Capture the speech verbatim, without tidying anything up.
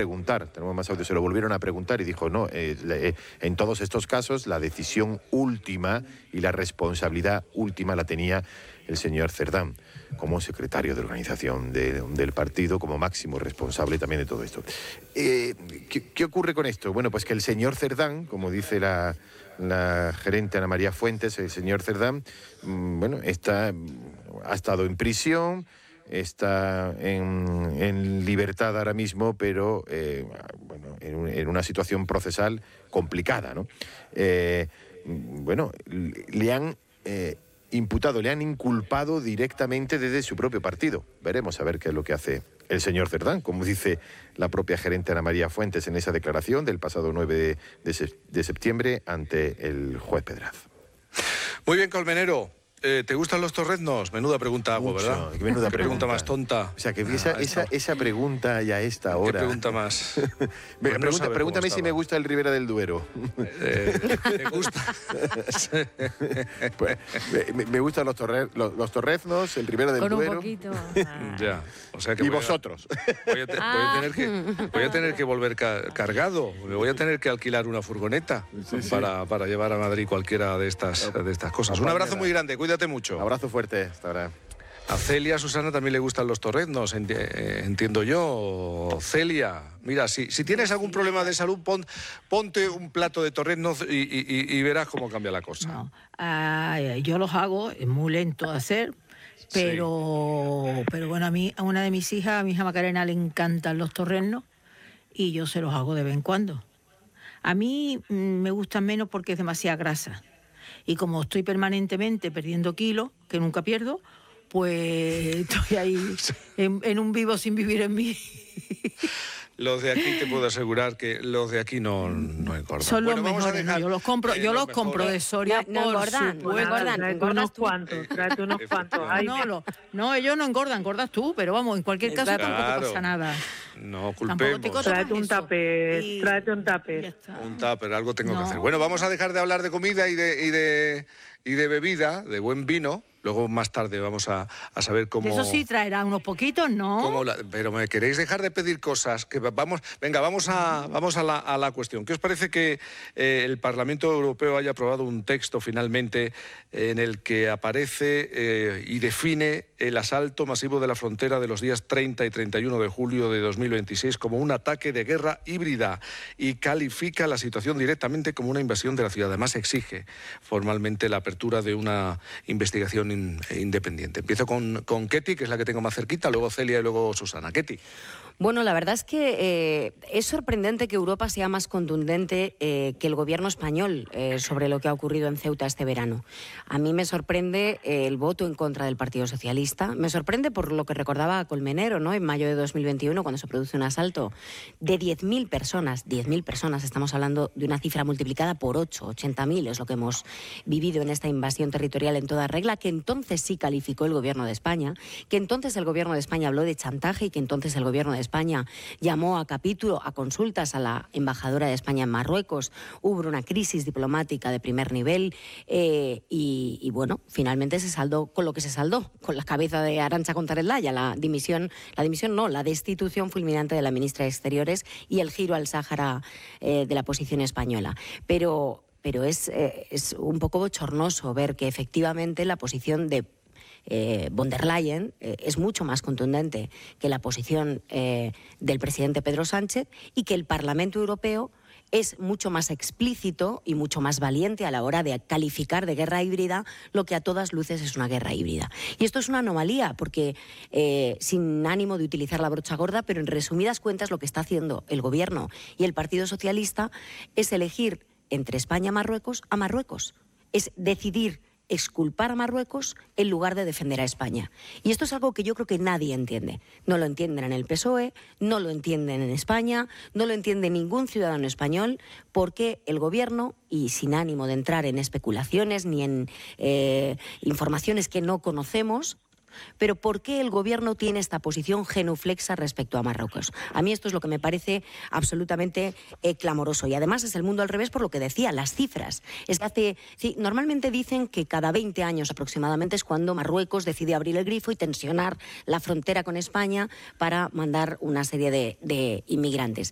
preguntar, tenemos más audio, se lo volvieron a preguntar y dijo, no, eh, eh, en todos estos casos la decisión última y la responsabilidad última la tenía el señor Cerdán, como secretario de organización de, del partido, como máximo responsable también de todo esto. Eh, ¿qué, ¿Qué ocurre con esto? Bueno, pues que el señor Cerdán, como dice la, la gerente Ana María Fuentes, el señor Cerdán, mmm, bueno, está, ha estado en prisión, está en, en libertad ahora mismo, pero eh, bueno, en, un, en una situación procesal complicada, ¿no? Eh, bueno, le han... Eh, imputado, le han inculpado directamente desde su propio partido. Veremos a ver qué es lo que hace el señor Cerdán, como dice la propia gerente Ana María Fuentes en esa declaración del pasado nueve de septiembre ante el juez Pedraz. Muy bien, Colmenero. Eh, ¿Te gustan los torreznos? Menuda pregunta hago, Mucho. ¿verdad? Qué menuda ¿Qué pregunta más tonta? O sea, que esa, esa, esa pregunta ya a esta hora... ¿Qué pregunta más? Pues pregunta, no pregúntame si me gusta el Ribera del Duero. Eh, ¿Te gusta? Pues, me, me gustan los, torre, los, los torreznos, el Ribera del Con Duero. Un poquito. Ah. Ya. O sea que y voy a, vosotros. Voy a, te, Ah. voy, a tener que, voy a tener que volver ca cargado. Me voy a tener que alquilar una furgoneta sí, sí. Para, para llevar a Madrid cualquiera de estas, de estas cosas. Un abrazo muy grande, cuídate mucho. Abrazo fuerte, hasta ahora. A Celia, Susana, también le gustan los torreznos, enti eh, entiendo yo. Celia, mira, si, si tienes algún problema de salud, pon, ponte un plato de torreznos y, y, y verás cómo cambia la cosa. No, uh, yo los hago, es muy lento de hacer, pero, sí. pero bueno, a mí, a una de mis hijas, a mi hija Macarena, le encantan los torreznos y yo se los hago de vez en cuando. A mí mm, me gustan menos porque es demasiada grasa. Y como estoy permanentemente perdiendo kilos, que nunca pierdo, pues estoy ahí en, en un vivo sin vivir en mí. Los de aquí te puedo asegurar que los de aquí no, no engordan. Son los bueno, mejores, dejar, ¿no? Yo los compro, eh, yo los, los compro de Soria, no, no por engordan, supuesto. no engordan, Tráete unos cuantos, tráete unos cuantos. Ay, no, lo, no, ellos no engordan, engordas tú, pero vamos, en cualquier caso claro. tampoco pasa nada. No culpemos. Tráete un tupper, y... tráete un tupper. Un tupper, algo tengo no. que hacer. Bueno, vamos a dejar de hablar de comida y de, y de, y de bebida, de buen vino. Luego más tarde vamos a, a saber cómo... Eso sí traerá unos poquitos, ¿no? La, pero me queréis dejar de pedir cosas. Que vamos, venga, vamos a, vamos a, la, a la cuestión. ¿Qué os parece que eh, el Parlamento Europeo haya aprobado un texto finalmente en el que aparece eh, y define el asalto masivo de la frontera de los días treinta y treinta y uno de julio de dos mil veintiséis como un ataque de guerra híbrida y califica la situación directamente como una invasión de la ciudad? Además exige formalmente la apertura de una investigación independiente. Empiezo con, con Ketty, que es la que tengo más cerquita, luego Celia y luego Susana. Ketty. Bueno, la verdad es que eh, es sorprendente que Europa sea más contundente eh, que el gobierno español eh, sobre lo que ha ocurrido en Ceuta este verano. A mí me sorprende eh, el voto en contra del Partido Socialista. Me sorprende por lo que recordaba Colmenero, ¿no? En mayo de dos mil veintiuno, cuando se produce un asalto de diez mil personas. diez mil personas, estamos hablando de una cifra multiplicada por ocho, ochenta mil es lo que hemos vivido en esta invasión territorial en toda regla, que entonces sí calificó el gobierno de España, que entonces el gobierno de España habló de chantaje y que entonces el gobierno de España España llamó a capítulo, a consultas a la embajadora de España en Marruecos. Hubo una crisis diplomática de primer nivel eh, y, y, bueno, finalmente se saldó con lo que se saldó, con la cabeza de Arantxa González Laya, la dimisión, la dimisión no, la destitución fulminante de la ministra de Exteriores y el giro al Sáhara eh, de la posición española. Pero, pero es, eh, es un poco bochornoso ver que efectivamente la posición de Eh, von der Leyen eh, es mucho más contundente que la posición eh, del presidente Pedro Sánchez y que el Parlamento Europeo es mucho más explícito y mucho más valiente a la hora de calificar de guerra híbrida lo que a todas luces es una guerra híbrida. Y esto es una anomalía porque, eh, sin ánimo de utilizar la brocha gorda, pero en resumidas cuentas lo que está haciendo el Gobierno y el Partido Socialista es elegir entre España y Marruecos a Marruecos. Es decidir exculpar a Marruecos en lugar de defender a España. Y esto es algo que yo creo que nadie entiende. No lo entienden en el P S O E, no lo entienden en España, no lo entiende ningún ciudadano español, porque el Gobierno, y sin ánimo de entrar en especulaciones ni en eh, informaciones que no conocemos, pero ¿por qué el Gobierno tiene esta posición genuflexa respecto a Marruecos? A mí esto es lo que me parece absolutamente eh, clamoroso. Y además es el mundo al revés por lo que decía, las cifras. Es que hace, sí, normalmente dicen que cada veinte años aproximadamente es cuando Marruecos decide abrir el grifo y tensionar la frontera con España para mandar una serie de, de inmigrantes.